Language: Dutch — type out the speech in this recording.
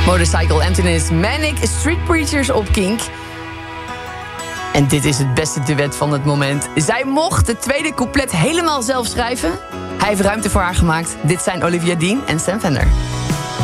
Motorcycle Anthony's Manic Street Preachers op Kink. En dit is het beste duet van het moment. Zij mocht het tweede couplet helemaal zelf schrijven. Hij heeft ruimte voor haar gemaakt. Dit zijn Olivia Dean en Sam Fender.